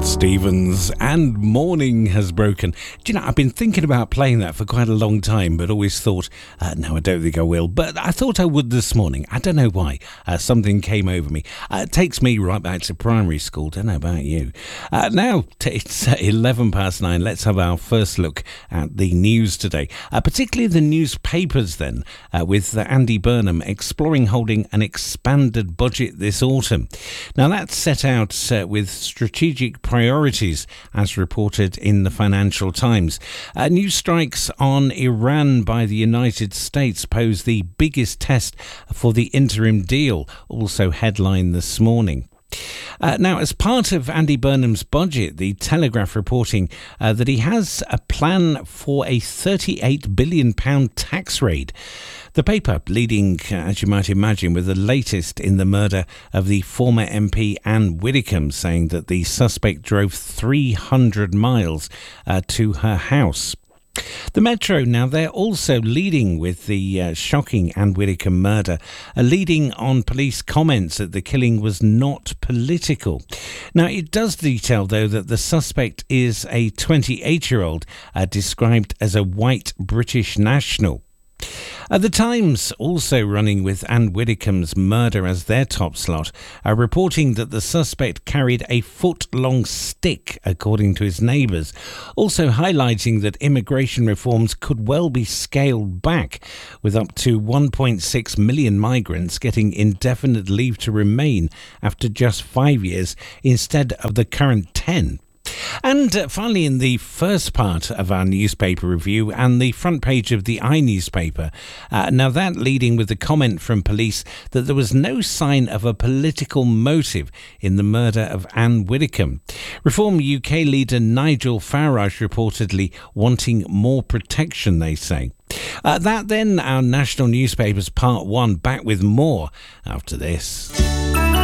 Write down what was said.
Cat Stevens, and Morning Has Broken. Do you know, I've been thinking about playing that for quite a long time, but always thought, no, I don't think I will. But I thought I would this morning. I don't know why. Something came over me. It takes me right back to primary school. Don't know about you. Now, it's 9:11. Let's have our first look at the news today, particularly the newspapers then, with Andy Burnham exploring holding an expanded budget this autumn. Now, that's set out with strategic priorities, as reported in the Financial Times. New strikes on Iran by the United States pose the biggest test for the interim deal, also headlined this morning. Now, as part of Andy Burnham's budget, the Telegraph reporting that he has a plan for a £38 billion tax raid. The paper leading, as you might imagine, with the latest in the murder of the former MP Anne Widdecombe, saying that the suspect drove 300 miles to her house. The Metro, now they're also leading with the shocking Anne Widdecombe murder, leading on police comments that the killing was not political. Now, it does detail, though, that the suspect is a 28-year-old described as a white British national. The Times, also running with Anne Widdecombe's murder as their top slot, are reporting that the suspect carried a foot-long stick, according to his neighbours, also highlighting that immigration reforms could well be scaled back, with up to 1.6 million migrants getting indefinite leave to remain after just 5 years instead of the current 10. And finally, in the first part of our newspaper review and the front page of the iNewspaper, now that leading with the comment from police that there was no sign of a political motive in the murder of Anne Widdecombe. Reform UK leader Nigel Farage reportedly wanting more protection, they say. That then, our national newspapers part one, back with more after this.